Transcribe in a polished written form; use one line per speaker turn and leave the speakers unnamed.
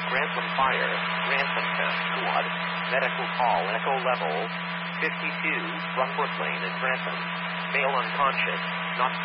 Grantham Fire, Grantham Test Squad, medical call, echo level 52, from Brook Lane in Grantham. Male unconscious, not